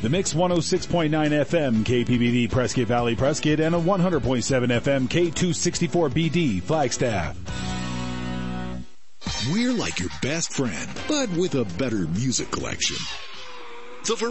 The Mix 106.9 FM KPBD Prescott Valley Prescott and a 100.7 FM K264BD Flagstaff. We're like your best friend, but with a better music collection. So for